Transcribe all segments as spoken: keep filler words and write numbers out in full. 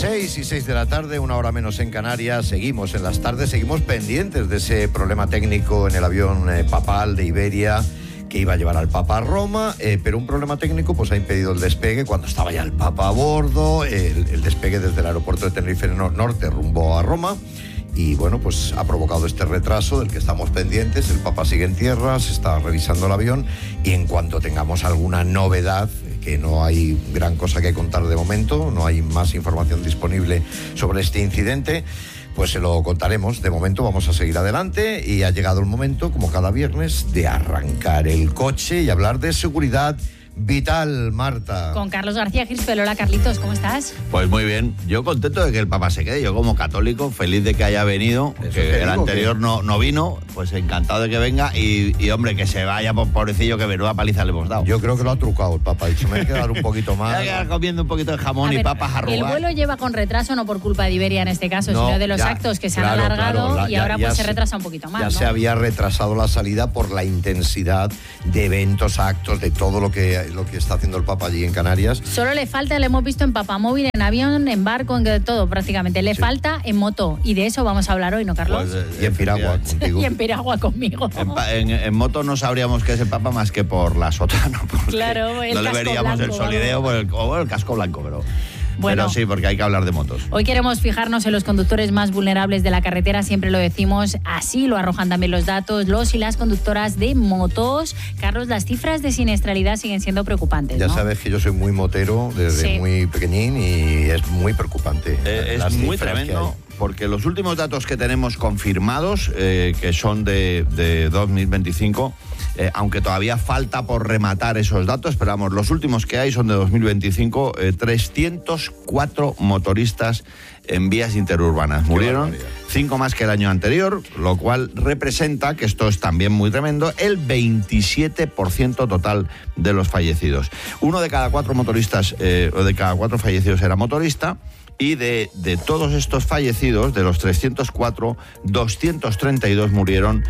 seis y seis de la tarde, una hora menos en Canarias. Seguimos en las tardes, seguimos pendientes de ese problema técnico en el avión eh, papal de Iberia que iba a llevar al Papa a Roma, eh, pero un problema técnico pues ha impedido el despegue cuando estaba ya el Papa a bordo, el, el despegue desde el aeropuerto de Tenerife Norte rumbo a Roma. Y bueno, pues ha provocado este retraso del que estamos pendientes. El Papa sigue en tierra, se está revisando el avión y en cuanto tengamos alguna novedad, que no hay gran cosa que contar de momento, no hay más información disponible sobre este incidente, pues se lo contaremos. De momento vamos a seguir adelante y ha llegado el momento, como cada viernes, de arrancar el coche y hablar de seguridad vital, Marta. Con Carlos García Girsfeld. Hola, Carlitos, ¿cómo estás? Pues muy bien, yo contento de que el Papa se quede, yo como católico feliz de que haya venido, Eso que el anterior que... no, no vino, pues encantado de que venga y, y hombre, que se vaya, por pobrecillo, que menuda paliza le hemos dado. Yo creo que lo ha trucado el Papa, ha dicho, me hay que dar un poquito más. Me hay que quedar comiendo un poquito de jamón a y ver, papas arrugadas. El vuelo lleva con retraso, no por culpa de Iberia en este caso, no, sino de los ya, actos que se claro, han alargado claro, la, y ya, ahora pues se, se retrasa un poquito más, Ya ¿no? se había retrasado la salida por la intensidad de eventos, actos, de todo lo que, lo que está haciendo el Papa allí en Canarias. Solo le falta, le hemos visto en papamóvil, en avión, en barco, en todo prácticamente. Le sí. falta en moto y de eso vamos a hablar hoy, ¿no, Carlos? Pues, eh, y en piragua contigo. Y en piragua conmigo. En, en, en moto no sabríamos qué es el Papa más que por la sotana. Claro, el no le veríamos blanco, el solideo o el, o el casco blanco, pero... Bueno, pero sí, porque hay que hablar de motos. Hoy queremos fijarnos en los conductores más vulnerables de la carretera, siempre lo decimos, así lo arrojan también los datos, los y las conductoras de motos. Carlos, las cifras de siniestralidad siguen siendo preocupantes, Ya ¿no? sabes que yo soy muy motero desde sí. muy pequeñín y es muy preocupante. Eh, es muy tremendo, porque los últimos datos que tenemos confirmados, eh, que son de, de dos mil veinticinco, Eh, aunque todavía falta por rematar esos datos, pero vamos, los últimos que hay son de dos mil veinticinco, eh, trescientos cuatro motoristas en vías interurbanas murieron, cinco más que el año anterior, lo cual representa, que esto es también muy tremendo, el veintisiete por ciento total de los fallecidos. Uno de cada cuatro motoristas, eh, o de cada cuatro fallecidos era motorista. Y de, de todos estos fallecidos, de los trescientos cuatro, doscientos treinta y dos murieron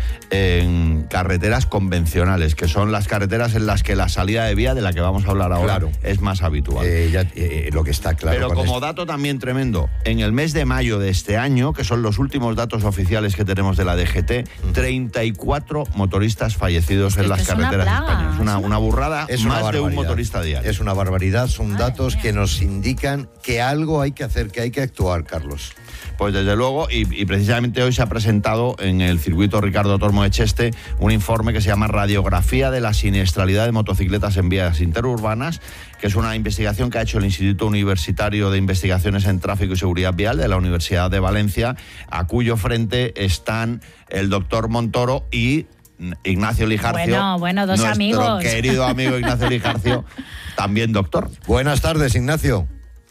en carreteras convencionales, que son las carreteras en las que la salida de vía, de la que vamos a hablar ahora, claro. es más habitual. Eh, ya, eh, lo que está claro. Pero como esto. dato también tremendo, en el mes de mayo de este año, que son los últimos datos oficiales que tenemos de la D G T, treinta y cuatro motoristas fallecidos en las es carreteras españolas. Una, una burrada, es más una de un motorista diario. Es una barbaridad, son Madre datos mía. que nos indican que algo hay que hacer, que hay que actuar, Carlos. Pues desde luego, y, y precisamente hoy se ha presentado en el circuito Ricardo Tormo Echeste un informe que se llama Radiografía de la siniestralidad de motocicletas en vías interurbanas, que es una investigación que ha hecho el Instituto Universitario de Investigaciones en Tráfico y Seguridad Vial de la Universidad de Valencia, a cuyo frente están el doctor Montoro y Ignacio Lijarcio. Bueno, bueno, dos nuestro amigos. querido amigo Ignacio Lijarcio, también doctor. Buenas tardes, Ignacio.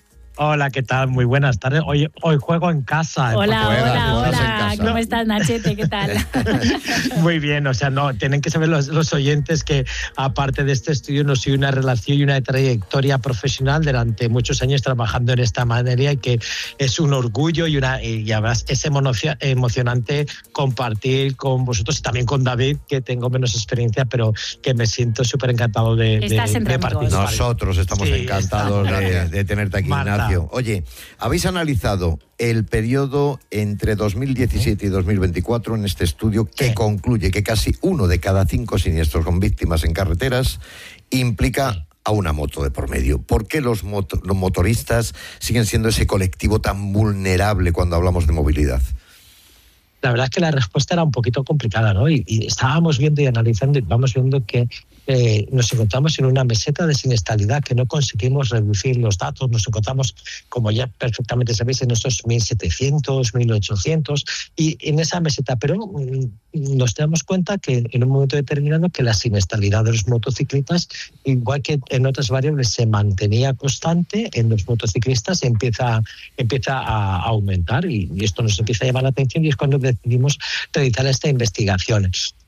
Hola, ¿qué tal? Muy buenas tardes. Hoy, hoy juego en casa. Hola, juegas, hola, juegas en hola. casa. ¿Cómo estás, Nachete? ¿Qué tal? Muy bien, o sea, no, tienen que saber los, los oyentes que aparte de este estudio no soy una relación y una trayectoria profesional durante muchos años trabajando en esta materia y que es un orgullo y una y además es emocionante compartir con vosotros y también con David, que tengo menos experiencia, pero que me siento súper encantado de, de, de participar. Nosotros estamos sí, encantados de, de tenerte aquí, Marta. Ignacio. Oye, ¿habéis analizado el periodo entre dos mil diecisiete y dos mil veinticuatro en este estudio que sí. concluye que casi uno de cada cinco siniestros con víctimas en carreteras implica sí. a una moto de por medio? ¿Por qué los, moto- los motoristas siguen siendo ese colectivo tan vulnerable cuando hablamos de movilidad? La verdad es que la respuesta era un poquito complicada, ¿no? Y, y estábamos viendo y analizando y vamos viendo que eh, nos encontramos en una meseta de siniestralidad que no conseguimos reducir los datos. Nos encontramos, como ya perfectamente sabéis, en estos mil setecientos, mil ochocientos y en esa meseta. Pero mm, nos damos cuenta que en un momento determinado que la siniestralidad de los motociclistas, igual que en otras variables, se mantenía constante, en los motociclistas empieza, empieza a aumentar y, y esto nos empieza a llamar la atención y es cuando decidimos realizar esta investigación.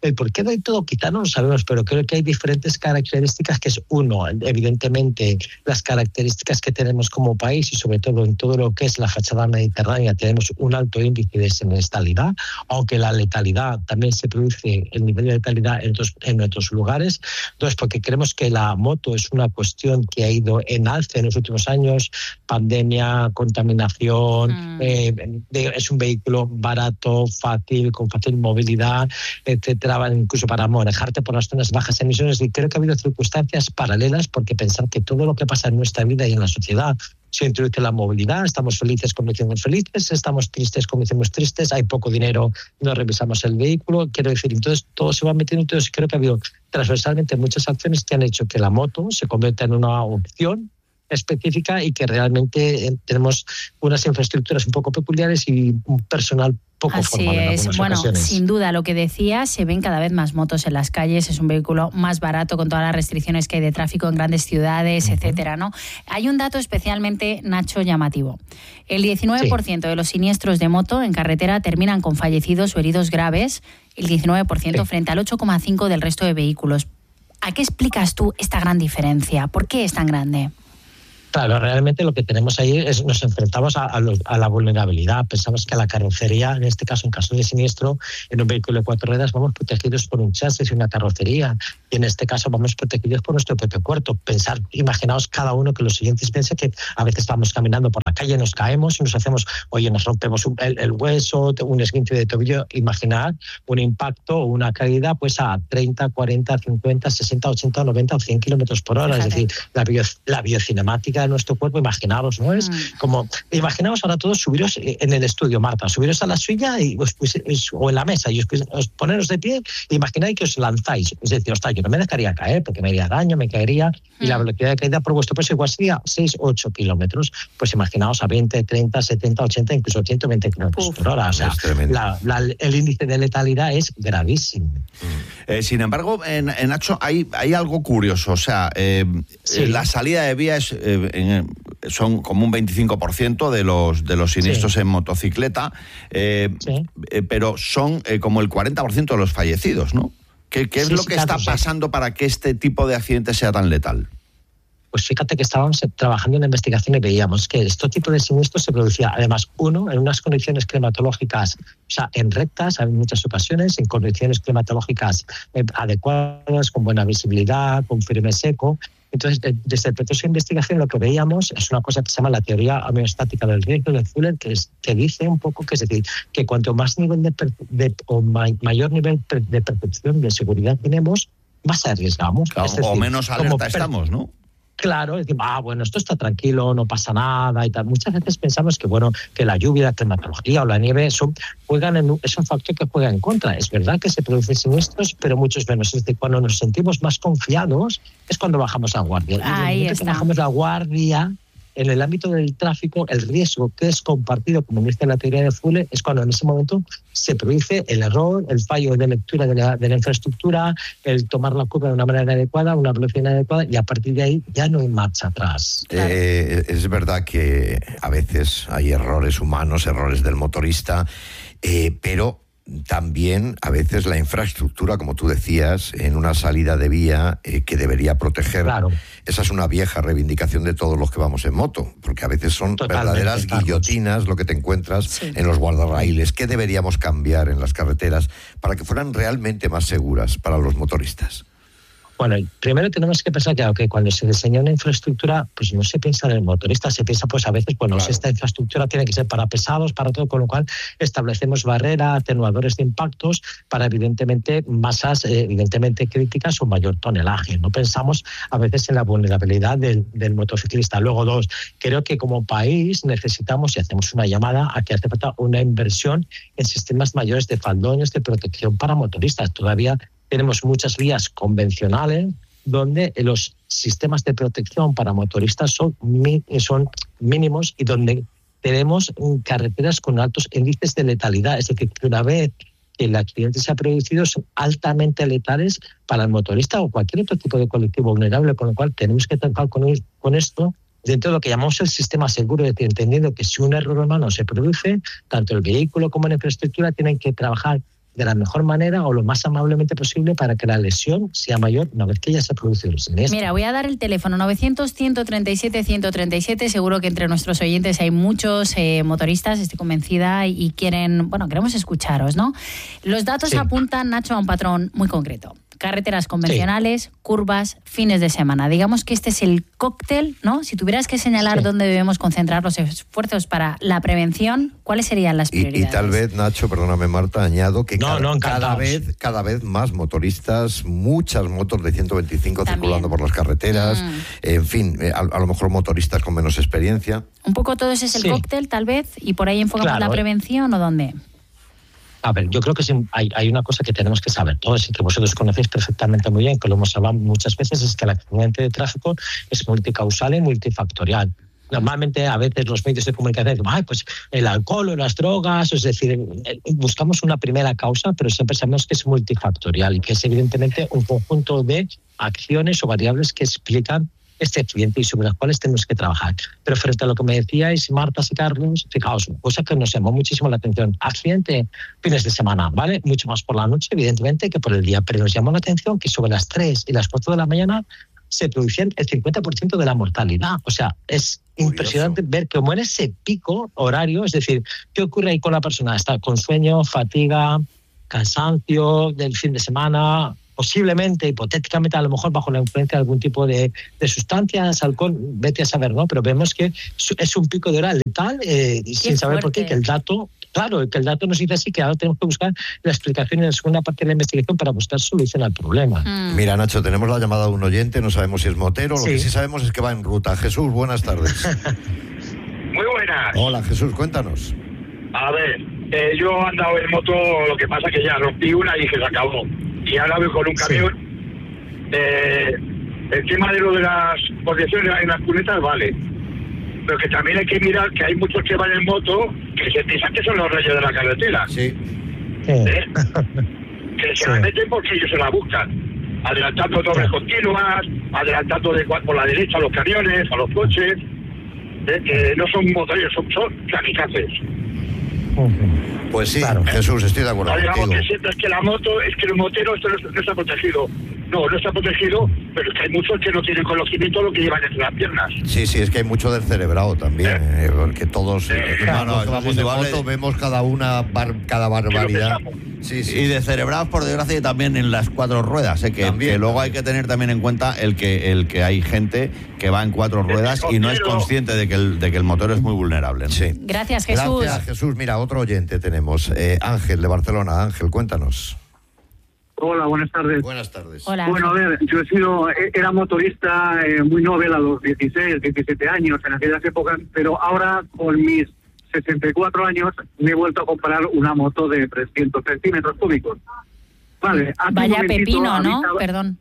El por qué de todo quizá no lo sabemos, pero creo que hay diferentes características, que es uno, evidentemente, las características que tenemos como país y sobre todo en todo lo que es la fachada mediterránea tenemos un alto índice de siniestralidad, aunque la letalidad también se produce, el nivel de letalidad en otros, en otros lugares. Entonces, porque creemos que la moto es una cuestión que ha ido en alza en los últimos años, pandemia, contaminación, mm. eh, de, es un vehículo barato, fácil, con fácil movilidad, etcétera, incluso para manejarte por las zonas bajas emisiones. Y creo que ha habido circunstancias paralelas, porque pensar que todo lo que pasa en nuestra vida y en la sociedad se introduce la movilidad, estamos felices como decimos felices, estamos tristes como decimos tristes, hay poco dinero, no revisamos el vehículo, quiero decir, entonces todo se va metiendo. Entonces creo que ha habido transversalmente muchas acciones que han hecho que la moto se convierta en una opción específica y que realmente eh, tenemos unas infraestructuras un poco peculiares y un personal poco Así formal en es. Bueno, ocasiones. Sin duda, lo que decía, se ven cada vez más motos en las calles, es un vehículo más barato con todas las restricciones que hay de tráfico en grandes ciudades, uh-huh. etcétera, ¿no? Hay un dato especialmente, Nacho, llamativo. El diecinueve por ciento sí. de los siniestros de moto en carretera terminan con fallecidos o heridos graves, el diecinueve por ciento sí. frente al ocho coma cinco por ciento del resto de vehículos. ¿A qué explicas tú esta gran diferencia? ¿Por qué es tan grande? Claro, realmente lo que tenemos ahí es nos enfrentamos a, a, los, a la vulnerabilidad. Pensamos que la carrocería, en este caso, en caso de siniestro, en un vehículo de cuatro ruedas vamos protegidos por un chasis y una carrocería. Y en este caso vamos protegidos por nuestro propio cuerpo. Pensar, imaginaos cada uno que los siguientes piensen que a veces vamos caminando por la calle, nos caemos y nos hacemos, oye, nos rompemos el, el hueso, un esguince de tobillo. Imaginar un impacto o una caída pues a treinta, cuarenta, cincuenta, sesenta, ochenta, noventa o cien kilómetros por hora. Fíjate. Es decir, la, bio, la biocinemática de nuestro cuerpo, imaginaos, ¿no? Es mm. como, imaginaos ahora todos subiros en el estudio, Marta, subiros a la suya y os, pues, o en la mesa y os, os poneros de pie e imagináis que os lanzáis. Es decir, ostras, yo no me dejaría caer porque me haría daño, me caería mm. y la velocidad de caída por vuestro peso igual sería seis, ocho kilómetros. Pues imaginaos a veinte, treinta, setenta, ochenta, incluso ciento veinte kilómetros por hora. O sea, la, la, el índice de letalidad es gravísimo. Mm. Eh, sin embargo, en, en Nacho, hay, hay algo curioso. O sea, eh, sí. la salida de vía es... Eh, En, son como un veinticinco por ciento de los de los siniestros sí. en motocicleta, eh, sí. eh, pero son eh, como el cuarenta por ciento de los fallecidos, ¿no? ¿Qué, qué es sí, lo que sí, está claro, pasando sí. para que este tipo de accidente sea tan letal? Pues fíjate que estábamos trabajando en la investigación y veíamos que este tipo de siniestros se producía, además, uno, en unas condiciones climatológicas, o sea, en rectas, en muchas ocasiones, en condiciones climatológicas adecuadas, con buena visibilidad, con firme seco. Entonces, desde el proceso de investigación lo que veíamos es una cosa que se llama la teoría homeostática del riesgo de Fuller, que, es, que dice un poco que es decir, que cuanto más nivel de, de o may, mayor nivel de percepción de seguridad tenemos, más arriesgamos. Claro, es decir, o menos alerta estamos, ¿no? Claro, decimos, ah, bueno, esto está tranquilo, no pasa nada y tal. Muchas veces pensamos que, bueno, que la lluvia, la climatología o la nieve son, juegan en, es un factor que juega en contra. Es verdad que se producen siniestros, pero muchos menos. Es decir, cuando nos sentimos más confiados es cuando bajamos la guardia. Ahí y está. Bajamos la guardia. En el ámbito del tráfico, el riesgo que es compartido, como dice la teoría de Fuller, es cuando en ese momento se produce el error, el fallo de lectura de la, de la infraestructura, el tomar la curva de una manera inadecuada, una velocidad inadecuada, y a partir de ahí ya no hay marcha atrás. Claro. Eh, es verdad que a veces hay errores humanos, errores del motorista, eh, pero también a veces la infraestructura, como tú decías, en una salida de vía eh, que debería proteger. Claro. Esa es una vieja reivindicación de todos los que vamos en moto, porque a veces son Totalmente, verdaderas claro. guillotinas lo que te encuentras sí. en los guardarraíles. ¿Qué deberíamos cambiar en las carreteras para que fueran realmente más seguras para los motoristas? Bueno, primero tenemos que pensar que okay, cuando se diseña una infraestructura, pues no se piensa en el motorista, se piensa pues a veces, bueno, claro. esta infraestructura tiene que ser para pesados, para todo, con lo cual establecemos barreras, atenuadores de impactos para evidentemente masas eh, evidentemente críticas o mayor tonelaje. No pensamos a veces en la vulnerabilidad del, del motociclista. Luego dos, creo que como país necesitamos y hacemos una llamada a que hace falta una inversión en sistemas mayores de faldones de protección para motoristas. Todavía tenemos muchas vías convencionales donde los sistemas de protección para motoristas son, son mínimos y donde tenemos carreteras con altos índices de letalidad. Es decir, que una vez que el accidente se ha producido son altamente letales para el motorista o cualquier otro tipo de colectivo vulnerable, con lo cual tenemos que tratar con, con esto dentro de lo que llamamos el sistema seguro, es decir, entendiendo que si un error humano se produce, tanto el vehículo como la infraestructura tienen que trabajar de la mejor manera o lo más amablemente posible para que la lesión sea mayor una vez que ya se ha producido el siniestro. Mira, voy a dar el teléfono novecientos, ciento treinta y siete, ciento treinta y siete. Seguro que entre nuestros oyentes hay muchos eh, motoristas, estoy convencida, y quieren, bueno, queremos escucharos, ¿no? Los datos Sí. apuntan, Nacho, a un patrón muy concreto. Carreteras convencionales, sí. curvas, fines de semana. Digamos que este es el cóctel, ¿no? Si tuvieras que señalar sí. dónde debemos concentrar los esfuerzos para la prevención, ¿cuáles serían las prioridades? Y, y tal vez, Nacho, perdóname, Marta, añado que no, cada, no, cada vez cada vez más motoristas, muchas motos de ciento veinticinco También. circulando por las carreteras, mm. en fin, a, a lo mejor motoristas con menos experiencia. Un poco todo ese es el sí. cóctel, tal vez, y por ahí enfocamos claro. la prevención, ¿o dónde? A ver, yo creo que sí, hay, hay una cosa que tenemos que saber todos y que vosotros conocéis perfectamente muy bien, que lo hemos hablado muchas veces, es que el accidente de tráfico es multicausal y multifactorial. Normalmente, a veces los medios de comunicación dicen, ay, pues el alcohol o las drogas, es decir, buscamos una primera causa, pero siempre sabemos que es multifactorial y que es evidentemente un conjunto de acciones o variables que explican este accidente y sobre las cuales tenemos que trabajar. Pero frente a lo que me decíais, Marta y Carlos, fijaos, cosa que nos llamó muchísimo la atención. Accidente fines de semana, ¿vale? Mucho más por la noche, evidentemente, que por el día. Pero nos llamó la atención que sobre las tres y las cuatro de la mañana se producían el cincuenta por ciento de la mortalidad. O sea, es Curioso. impresionante ver cómo en ese pico horario, es decir, ¿qué ocurre ahí con la persona? Está con sueño, fatiga, cansancio del fin de semana, posiblemente, hipotéticamente, a lo mejor bajo la influencia de algún tipo de, de sustancias, alcohol, vete a saber, ¿no? Pero vemos que es un pico de hora letal eh, sin saber por qué, que el dato, claro, que el dato nos dice así, que ahora tenemos que buscar la explicación en la segunda parte de la investigación para buscar solución al problema. Mm. Mira, Nacho, tenemos la llamada de un oyente, no sabemos si es motero, sí. lo que sí sabemos es que va en ruta. Jesús, buenas tardes. Muy buenas. Hola, Jesús, cuéntanos. A ver, eh, yo he andado en moto, lo que pasa que ya rompí una y dije, se acabó. Y ahora voy con un camión. Sí. Eh, el tema de lo de las posiciones en las cunetas, vale. Pero que también hay que mirar que hay muchos que van en moto que se piensan que son los reyes de la carretera. Sí. ¿Eh? Que se sí. la meten porque ellos se la buscan. Adelantando dobles sí. continuas, adelantando de, por la derecha a los camiones, a los coches. ¿Eh? Que no son motoreros, son, son kamikazes. Pues sí, claro. Jesús, estoy de acuerdo no, digamos contigo. que siempre es que la moto, es que el motero esto no, no está protegido. No, no está protegido, pero es que hay muchos que no tienen conocimiento de lo que llevan entre las piernas. Sí, sí, es que hay mucho del cerebrado también, ¿Eh? Eh, porque todos eh, claro, no, no, vamos de moto, vemos cada una, bar, cada barbaridad. Sí, sí. Y de cerebrados, por desgracia, también en las cuatro ruedas, ¿eh? que, que luego hay que tener también en cuenta el que el que hay gente que va en cuatro ruedas y no es consciente de que el, de que el motor es muy vulnerable, ¿no? Sí. Gracias, Jesús. Gracias, Jesús. Mira, otro oyente tenemos, eh, Ángel, de Barcelona. Ángel, cuéntanos. Hola, buenas tardes. Buenas tardes. Hola. Bueno, a ver, yo he sido, era motorista eh, muy novel a los dieciséis, diecisiete años en aquellas épocas, pero ahora con mis sesenta y cuatro años me he vuelto a comprar una moto de trescientos centímetros cúbicos. Vale. Vaya pepino, ¿no? Estaba... Perdón.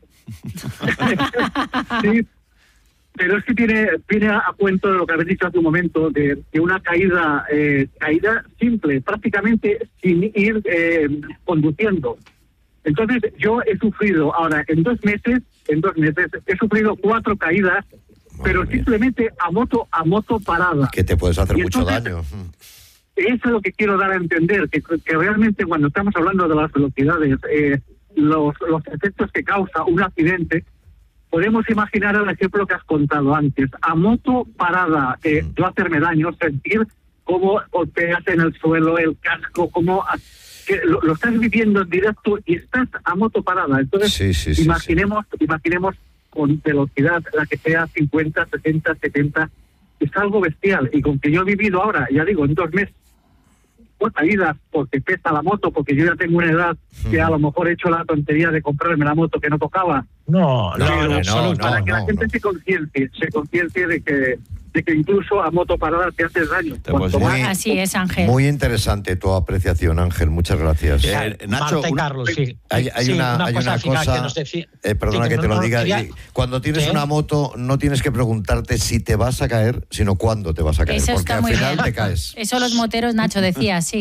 Sí, pero es que tiene, viene a cuento de lo que habéis dicho hace un momento, de, de una caída, eh, caída simple, prácticamente sin ir eh, conduciendo. Entonces, yo he sufrido ahora, en dos meses, en dos meses, he sufrido cuatro caídas, Madre pero mía. simplemente a moto, a moto parada. Que te puedes hacer y mucho entonces, daño. Eso es lo que quiero dar a entender, que, que realmente cuando estamos hablando de las velocidades, eh, los, los efectos que causa un accidente, podemos imaginar el ejemplo que has contado antes. A moto parada, eh, mm. yo hacerme daño, sentir cómo golpeas en el suelo, el casco, cómo... que lo, lo estás viviendo en directo y estás a moto parada. Entonces, sí, sí, sí, imaginemos sí. imaginemos con velocidad, la que sea cincuenta, sesenta, setenta, es algo bestial. Y con que yo he vivido ahora, ya digo, en dos meses, por caídas, porque pesa la moto, porque yo ya tengo una edad que a lo mejor he hecho la tontería de comprarme la moto que no tocaba. No, no, pero, no, no, para no, que la no, gente no. se conciencie, se conciencie de que de que incluso a moto parada te hace daño. Pues muy, Así es, Ángel. Muy interesante tu apreciación, Ángel. Muchas gracias. Eh, Nacho, Marta y una, Carlos, sí. Hay, hay sí, una, una hay cosa, una cosa, que nos decía, eh, perdona sí, que, que te no, lo diga. quería, Cuando tienes ¿qué? una moto, no tienes que preguntarte si te vas a caer, sino cuándo te vas a caer. Eso porque está al muy final bien. te caes. Eso los moteros, Nacho decía, sí.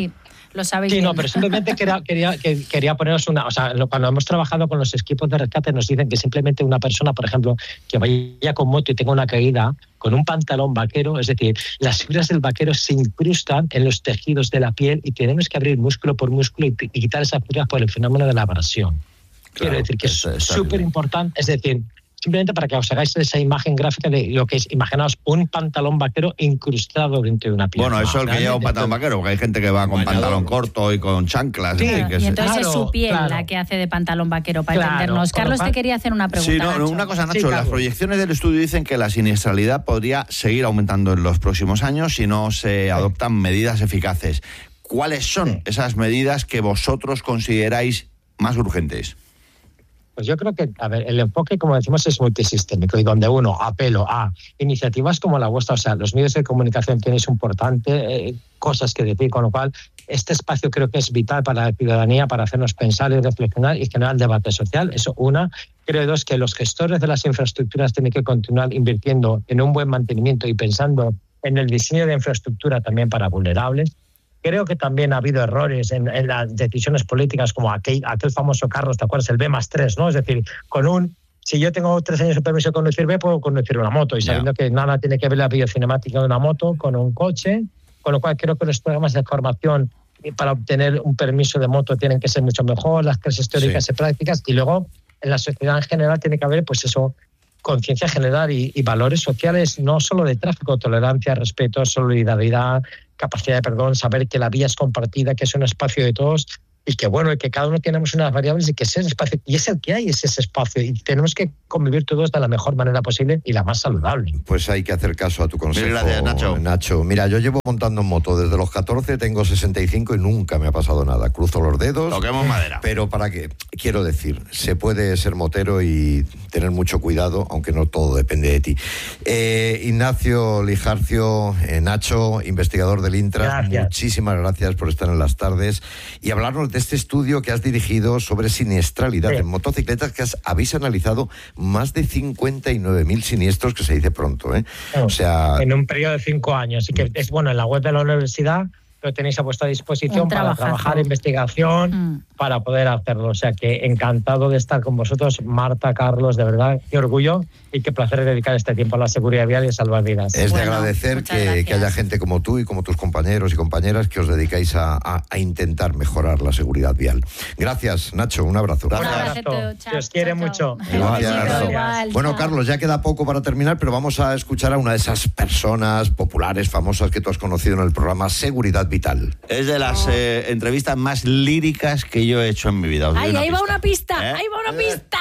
Lo sabéis Sí, bien. no, pero simplemente quería, quería, quería poneros una... O sea, cuando hemos trabajado con los equipos de rescate nos dicen que simplemente una persona, por ejemplo, que vaya con moto y tenga una caída, con un pantalón vaquero, es decir, las fibras del vaquero se incrustan en los tejidos de la piel y tenemos que abrir músculo por músculo y, y quitar esas fibras por el fenómeno de la abrasión. Claro, quiero decir que es súper importante, es decir... Simplemente para que os hagáis esa imagen gráfica de lo que es, imaginaos, un pantalón vaquero incrustado dentro de una piel. Bueno, eso es el que lleva un pantalón vaquero, porque hay gente que va con Bañador. pantalón corto y con chanclas. Sí, y, que y entonces se... es su piel claro. la que hace de pantalón vaquero, para Claro, entendernos. Carlos cual... te quería hacer una pregunta, Sí, no, Nacho. una cosa, Nacho, Sí, las proyecciones del estudio dicen que la siniestralidad podría seguir aumentando en los próximos años si no se sí. adoptan medidas eficaces. ¿Cuáles son sí. esas medidas que vosotros consideráis más urgentes? Pues yo creo que, a ver, el enfoque, como decimos, es multisistémico y donde uno apelo a iniciativas como la vuestra, o sea, los medios de comunicación tenéis importante, eh, cosas que decir, con lo cual este espacio creo que es vital para la ciudadanía, para hacernos pensar y reflexionar y generar debate social. Eso una. Creo dos, que los gestores de las infraestructuras tienen que continuar invirtiendo en un buen mantenimiento y pensando en el diseño de infraestructura también para vulnerables. Creo que también ha habido errores en, en las decisiones políticas, como aquel, aquel famoso Carlos, ¿te acuerdas? El B más tres, ¿no? Es decir, con un... Si yo tengo tres años de permiso de conducir B, puedo conducir una moto, y sabiendo yeah. que nada tiene que ver la biocinemática de una moto con un coche, con lo cual creo que los programas de formación para obtener un permiso de moto tienen que ser mucho mejor, las clases teóricas sí. y prácticas, y luego en la sociedad en general tiene que haber, pues eso, conciencia general y, y valores sociales, no solo de tráfico, tolerancia, respeto, solidaridad, capacidad de perdón, saber que la vía es compartida, que es un espacio de todos y que bueno, y que cada uno tenemos unas variables y que ese espacio, y es el que hay, es ese espacio, y tenemos que convivir todos de la mejor manera posible y la más saludable. Pues hay que hacer caso a tu consejo. Mil gracias, Nacho. Nacho, mira, yo llevo montando en moto desde los catorce, tengo sesenta y cinco y nunca me ha pasado nada. Cruzo los dedos. Toquemos madera. Pero para qué, quiero decir, se puede ser motero y tener mucho cuidado, aunque no todo depende de ti. Eh, Ignacio Lijarcio, eh, Nacho, investigador del Intra, gracias. Muchísimas gracias por estar en las tardes y hablarnos de este estudio que has dirigido sobre siniestralidad sí. en motocicletas, que has, habéis analizado más de cincuenta y nueve mil siniestros, que se dice pronto, ¿eh? Oh, o sea, en un periodo de cinco años. Así que es bueno, en la web de la universidad lo tenéis a vuestra disposición para trabajar investigación, mm. para poder hacerlo. O sea que encantado de estar con vosotros, Marta, Carlos, de verdad, qué orgullo y qué placer dedicar este tiempo a la seguridad vial y a salvar vidas. Es bueno, de agradecer que, que haya gente como tú y como tus compañeros y compañeras que os dedicáis a, a, a intentar mejorar la seguridad vial. Gracias, Nacho, un abrazo. Gracias. Un abrazo. Chao, os quiere chao, mucho. Gracias. Gracias. Gracias. Bueno, Carlos, ya queda poco para terminar, pero vamos a escuchar a una de esas personas populares, famosas que tú has conocido en el programa Seguridad Vital. Es de las eh, entrevistas más líricas que yo he hecho en mi vida. Ay, ahí va una pista, ¿Eh? ahí va una pista.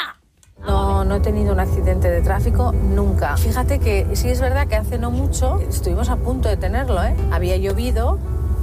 No, no he tenido un accidente de tráfico nunca. Fíjate que sí es verdad que hace no mucho estuvimos a punto de tenerlo, ¿eh? Había llovido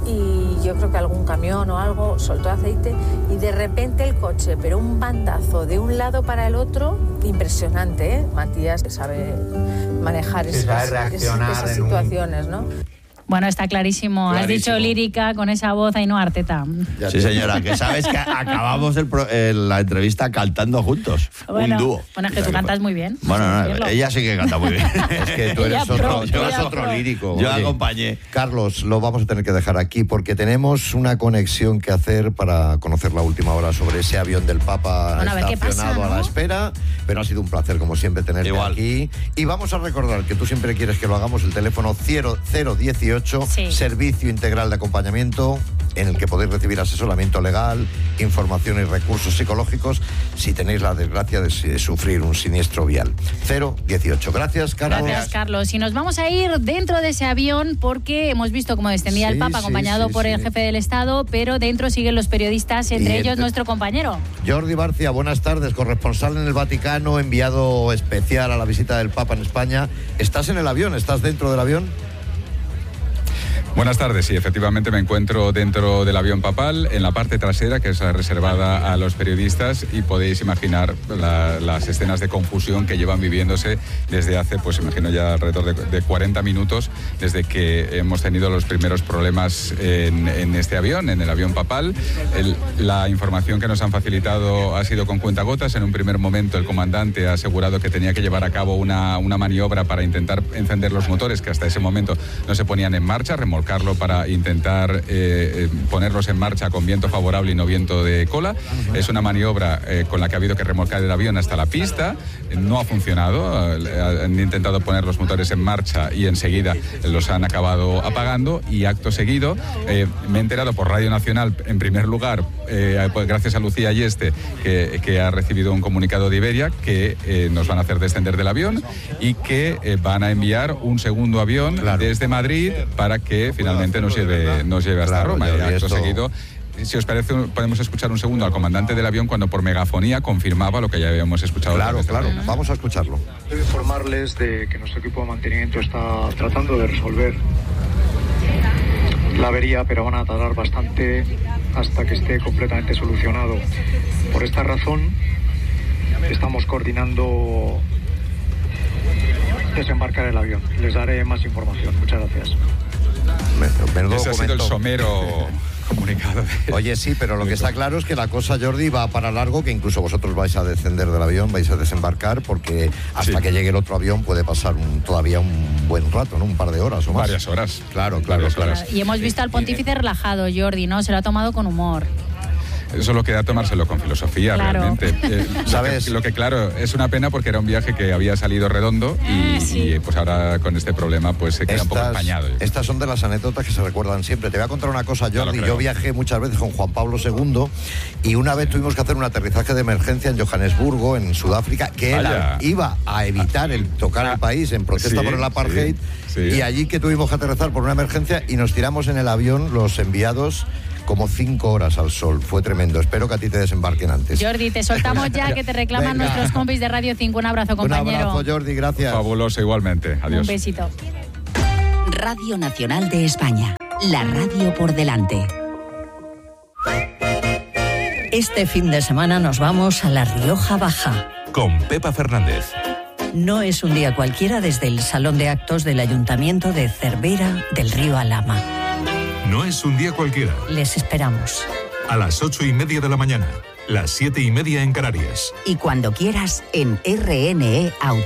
y yo creo que algún camión o algo soltó aceite y de repente el coche, pero un bandazo de un lado para el otro, impresionante, ¿eh? Matías sabe manejar sí, esas, sabe esas, esas situaciones, un... ¿no? Bueno, está clarísimo. clarísimo. Has dicho lírica con esa voz, Ainhoa Arteta. Sí, señora, que sabes que acabamos el pro, eh, la entrevista cantando juntos. Bueno, un dúo. Bueno, es que tú cantas muy bien. Bueno, no, ella sí que canta muy bien. Es que tú eres otro, tú eres otro lírico. Yo Oye, acompañé. Carlos, lo vamos a tener que dejar aquí porque tenemos una conexión que hacer para conocer la última hora sobre ese avión del Papa bueno, a estacionado pasa, ¿no? a la espera. Pero ha sido un placer, como siempre, tenerte Igual. aquí. Y vamos a recordar que tú siempre quieres que lo hagamos, el teléfono cero cero dieciocho. Sí. Servicio integral de acompañamiento en el que podéis recibir asesoramiento legal, información y recursos psicológicos si tenéis la desgracia de sufrir un siniestro vial. cero dieciocho. Gracias, Carlos. Gracias, Carlos. Y nos vamos a ir dentro de ese avión porque hemos visto cómo descendía sí, el Papa acompañado sí, sí, por sí. el jefe del Estado, pero dentro siguen los periodistas, entre y ellos entre... nuestro compañero. Jordi Barcia, buenas tardes, corresponsal en el Vaticano, enviado especial a la visita del Papa en España. ¿Estás en el avión? ¿Estás dentro del avión? Buenas tardes, sí, efectivamente me encuentro dentro del avión papal, en la parte trasera, que es reservada a los periodistas, y podéis imaginar la, las escenas de confusión que llevan viviéndose desde hace, pues imagino ya alrededor de, de cuarenta minutos, desde que hemos tenido los primeros problemas en, en este avión, en el avión papal. El, la información que nos han facilitado ha sido con cuentagotas. En un primer momento el comandante ha asegurado que tenía que llevar a cabo una, una maniobra para intentar encender los motores, que hasta ese momento no se ponían en marcha, remolcando colocarlo para intentar eh, ponerlos en marcha con viento favorable y no viento de cola. Es una maniobra eh, con la que ha habido que remolcar el avión hasta la pista. No ha funcionado. Eh, han intentado poner los motores en marcha y enseguida los han acabado apagando. Y acto seguido eh, me he enterado por Radio Nacional, en primer lugar, eh, pues gracias a Lucía Yeste, que, que ha recibido un comunicado de Iberia, que eh, nos van a hacer descender del avión y que eh, van a enviar un segundo avión claro. desde Madrid para que finalmente nos lleve, nos lleve hasta claro, Roma. Y acto esto... seguido, si os parece, podemos escuchar un segundo al comandante del avión cuando por megafonía confirmaba lo que ya habíamos escuchado. Claro, claro, vamos a escucharlo. Debo informarles de que nuestro equipo de mantenimiento está tratando de resolver la avería, pero van a tardar bastante hasta que esté completamente solucionado. Por esta razón, estamos coordinando desembarcar el avión. Les daré más información. Muchas gracias. Menudo Ese ha sido el somero comunicado. Oye, sí, pero lo que está claro es que la cosa, Jordi, va para largo, que incluso vosotros vais a descender del avión, vais a desembarcar, porque hasta sí. que llegue el otro avión puede pasar un, todavía un buen rato, ¿no? Un par de horas o más. Varias horas. Claro, claro, Varias claro. Horas. Y hemos visto al pontífice relajado, Jordi, ¿no? Se lo ha tomado con humor. Solo queda tomárselo con filosofía, claro. realmente. Eh, ¿Sabes? Lo que, lo que, claro, es una pena porque era un viaje que había salido redondo y, eh, sí. y pues ahora con este problema pues se queda estas, un poco empañado. Estas son de las anécdotas que se recuerdan siempre. Te voy a contar una cosa, Jordi. Yo viajé muchas veces con Juan Pablo segundo y una vez tuvimos que hacer un aterrizaje de emergencia en Johannesburgo, en Sudáfrica, que era, iba a evitar el tocar el país en protesta sí, por el apartheid sí, sí. y allí que tuvimos que aterrizar por una emergencia y nos tiramos en el avión los enviados como cinco horas al sol. Fue tremendo. Espero que a ti te desembarquen antes. Jordi, te soltamos ya, que te reclaman Venga. nuestros compis de Radio cinco. Un abrazo, compañero. Un abrazo, Jordi, gracias. Fabuloso, igualmente. Adiós. Un besito. Radio Nacional de España. La radio por delante. Este fin de semana nos vamos a La Rioja Baja. Con Pepa Fernández. No es un día cualquiera desde el Salón de Actos del Ayuntamiento de Cervera del Río Alhama. No es un día cualquiera. Les esperamos. A las ocho y media de la mañana, las siete y media en Canarias. Y cuando quieras en R N E Auto.